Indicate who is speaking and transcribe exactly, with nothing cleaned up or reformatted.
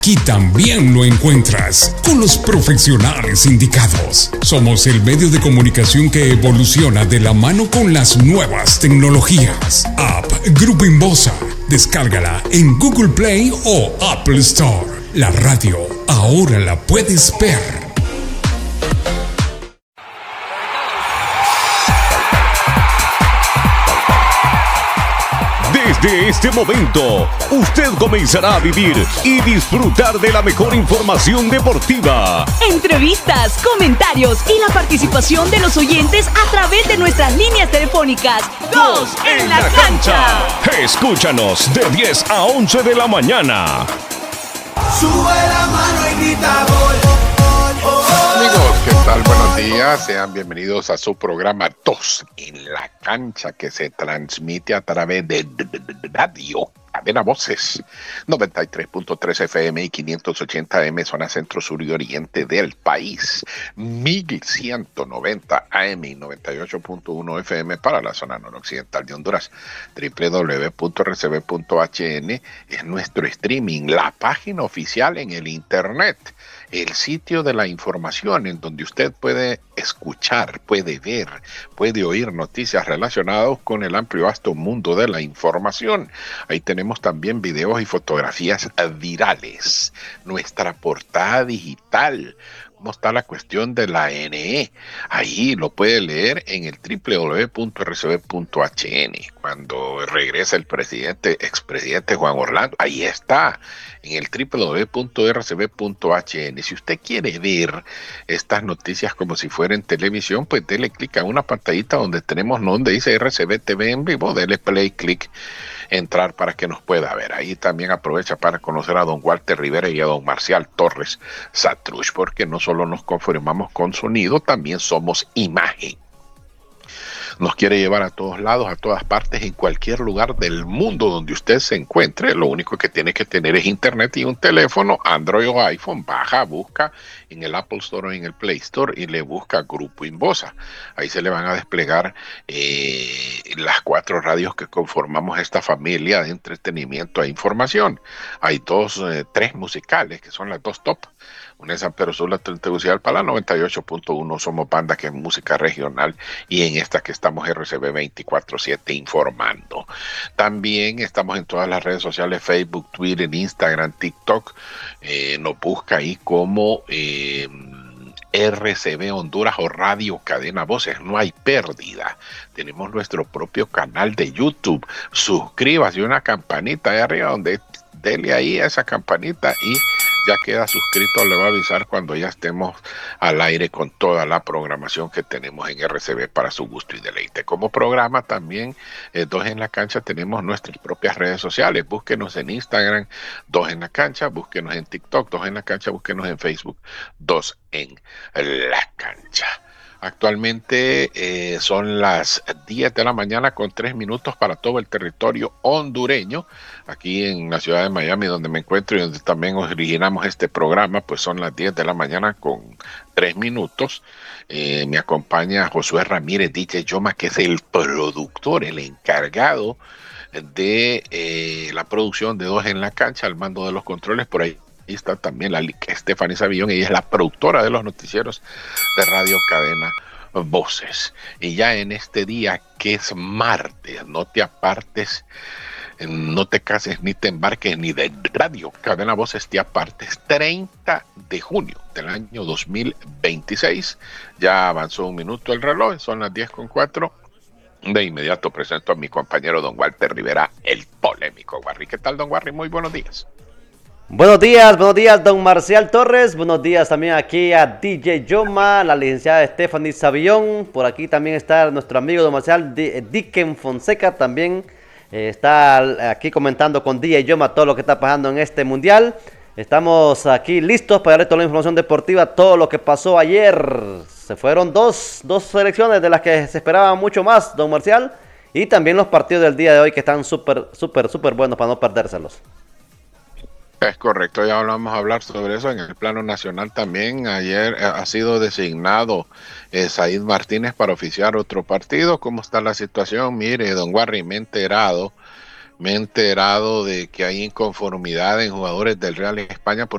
Speaker 1: Aquí también lo encuentras con los profesionales indicados. Somos el medio de comunicación que evoluciona de la mano con las nuevas tecnologías. App Grupo Inbosa. Descárgala en Google Play o Apple Store. La radio ahora la puedes ver.
Speaker 2: Desde este momento, usted comenzará a vivir y disfrutar de la mejor información deportiva.
Speaker 3: Entrevistas, comentarios y la participación de los oyentes a través de nuestras líneas telefónicas. Dos en la cancha.
Speaker 2: Escúchanos de diez a once de la mañana.
Speaker 4: Sube la mano y grita gol.
Speaker 5: Amigos, ¿qué tal? Buenos días, sean bienvenidos a su programa dos en la cancha, que se transmite a través de Radio Cadena Voces, noventa y tres punto tres F M y quinientos ochenta M, zona centro, sur y oriente del país, mil ciento noventa A M y noventa y ocho punto uno F M para la zona noroccidental de Honduras. doble u doble u doble u punto r c b punto h n es nuestro streaming, la página oficial en el internet, el sitio de la información en donde usted puede escuchar, puede ver, puede oír noticias relacionadas con el amplio y vasto mundo de la información. Ahí tenemos también videos y fotografías virales, nuestra portada digital. ¿Cómo está la cuestión de la N E? Ahí lo puede leer en el doble u doble u doble u punto r c b punto h n. Cuando regresa el presidente, expresidente Juan Orlando, ahí está, en el doble u doble u doble u punto r c b punto h n. Si usted quiere ver estas noticias como si fuera en televisión, pues dele clic a una pantallita donde tenemos, donde dice R C B T V en vivo, dele play, clic, entrar para que nos pueda ver. Ahí también aprovecha para conocer a don Walter Rivera y a don Marcial Torres Satrush, porque no solo nos conformamos con sonido, también somos imagen. Nos quiere llevar a todos lados, a todas partes, en cualquier lugar del mundo donde usted se encuentre. Lo único que tiene que tener es internet y un teléfono, Android o iPhone. Baja, busca en el Apple Store o en el Play Store y le busca Grupo Inbosa. Ahí se le van a desplegar eh, las cuatro radios que conformamos esta familia de entretenimiento e información. Hay dos, eh, tres musicales, que son las dos top. Una en San Pedro Sula, Tegucigalpa, la noventa y ocho punto uno Somos Banda, que es música regional, y en esta que estamos R C B veinticuatro siete informando. También estamos en todas las redes sociales, Facebook, Twitter, Instagram, TikTok. Eh, nos busca ahí como eh, R C B Honduras o Radio Cadena Voces. No hay pérdida. Tenemos nuestro propio canal de YouTube. Suscríbase, una campanita ahí arriba, donde dele ahí a esa campanita y ya queda suscrito, le va a avisar cuando ya estemos al aire con toda la programación que tenemos en R C B para su gusto y deleite. Como programa también, eh, Dos en la Cancha, tenemos nuestras propias redes sociales. Búsquenos en Instagram, Dos en la Cancha, búsquenos en TikTok, Dos en la Cancha, búsquenos en Facebook, Dos en la Cancha. Actualmente eh, son las diez de la mañana con tres minutos para todo el territorio hondureño. Aquí en la ciudad de Miami, donde me encuentro y donde también originamos este programa, pues son las diez de la mañana con tres minutos. Eh, me acompaña Josué Ramírez, D J Yoma, que es el productor, el encargado de eh, la producción de Dos en la Cancha, al mando de los controles. Por ahí está también la Stephanie Savillón, ella es la productora de los noticieros de Radio Cadena Voces. Y ya en este día, que es martes, no te apartes, no te cases ni te embarques, ni de Radio Cadena Voces te apartes. Treinta de junio del año dos mil veintiséis, ya avanzó un minuto el reloj, son las diez con cuatro. De inmediato presento a mi compañero don Walter Rivera, el polémico Warri. ¿Qué tal, don Warri? Muy buenos días.
Speaker 6: Buenos días, buenos días, don Marcial Torres. Buenos días también aquí a D J Yoma, la licenciada Stephanie Savillón. Por aquí también está nuestro amigo don Marcial Dicken Fonseca. También eh, está aquí comentando con D J Yoma todo lo que está pasando en este mundial. Estamos aquí listos para darle toda la información deportiva, todo lo que pasó ayer. Se fueron dos, dos selecciones de las que se esperaba mucho más, don Marcial. Y también los partidos del día de hoy que están súper, súper, súper buenos para no perdérselos.
Speaker 5: Es correcto, ya vamos a hablar sobre eso en el plano nacional también. Ayer eh, ha sido designado eh, Said Martínez para oficiar otro partido. ¿Cómo está la situación? Mire, don Warri, me he enterado, me he enterado de que hay inconformidad en jugadores del Real España por